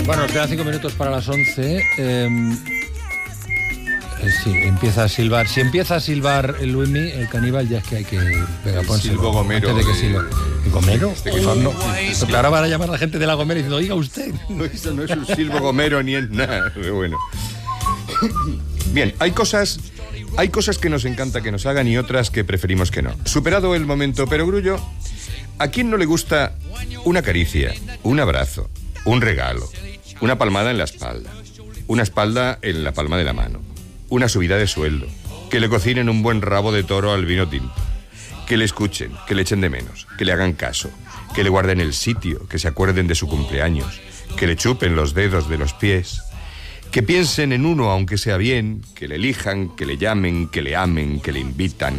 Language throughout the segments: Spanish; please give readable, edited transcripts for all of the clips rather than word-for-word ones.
Bueno, nos quedan 5 minutos para las 11. Sí, empieza a silbar. Si empieza a silbar el Luismi, el caníbal, ya es que hay que... Venga, Silbo Gomero. Antes de que silba. ¿Y Gomero? No. Ahora van a llamar a la gente de la Gomera diciendo, oiga usted. No, eso no es un silbo Gomero ni es nada. Bueno. Bien, hay cosas que nos encanta que nos hagan y otras que preferimos que no. Superado el momento perogrullo, ¿a quién no le gusta una caricia, un abrazo, un regalo, una palmada en la espalda, una espalda en la palma de la mano, una subida de sueldo, que le cocinen un buen rabo de toro al vino tinto, que le escuchen, que le echen de menos, que le hagan caso, que le guarden el sitio, que se acuerden de su cumpleaños, que le chupen los dedos de los pies, que piensen en uno aunque sea bien, que le elijan, que le llamen, que le amen, que le inviten,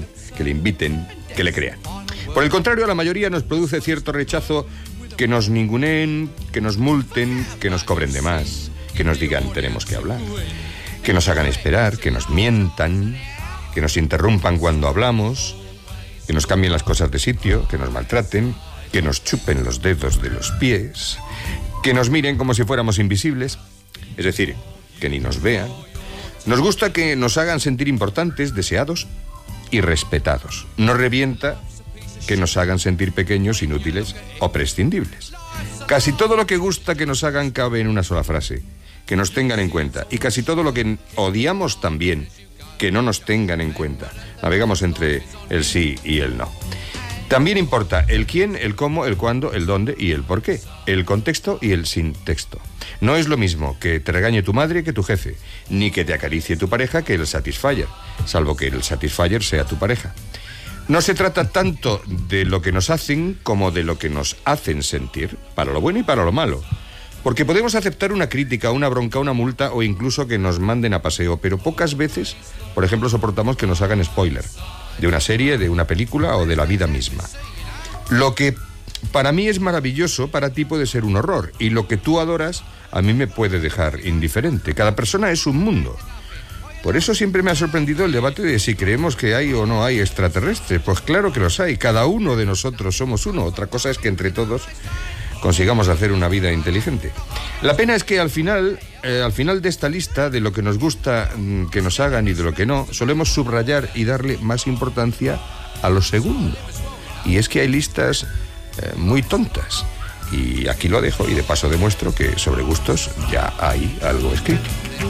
que le crean? Por el contrario, a la mayoría nos produce cierto rechazo que nos ninguneen, que nos multen, que nos cobren de más, que nos digan tenemos que hablar, que nos hagan esperar, que nos mientan, que nos interrumpan cuando hablamos, que nos cambien las cosas de sitio, que nos maltraten, que nos chupen los dedos de los pies, que nos miren como si fuéramos invisibles, es decir, que ni nos vean. Nos gusta que nos hagan sentir importantes, deseados y respetados. Nos revienta que nos hagan sentir pequeños, inútiles o prescindibles. Casi todo lo que gusta que nos hagan cabe en una sola frase: que nos tengan en cuenta. Y casi todo lo que odiamos también, que no nos tengan en cuenta. Navegamos entre el sí y el no. También importa el quién, el cómo, el cuándo, el dónde y el por qué. El contexto y el sin texto. No es lo mismo que te regañe tu madre que tu jefe, ni que te acaricie tu pareja que el Satisfyer, salvo que el Satisfyer sea tu pareja. No se trata tanto de lo que nos hacen como de lo que nos hacen sentir, para lo bueno y para lo malo. Porque podemos aceptar una crítica, una bronca, una multa o incluso que nos manden a paseo, pero pocas veces, por ejemplo, soportamos que nos hagan spoiler de una serie, de una película o de la vida misma. Lo que para mí es maravilloso, para ti puede ser un horror, y lo que tú adoras a mí me puede dejar indiferente. Cada persona es un mundo. Por eso siempre me ha sorprendido el debate de si creemos que hay o no hay extraterrestres. Pues claro que los hay, cada uno de nosotros somos uno. Otra cosa es que entre todos consigamos hacer una vida inteligente. La pena es que al final de esta lista de lo que nos gusta que nos hagan y de lo que no, solemos subrayar y darle más importancia a lo segundo. Y es que hay listas muy tontas. Y aquí lo dejo y de paso demuestro que sobre gustos ya hay algo escrito.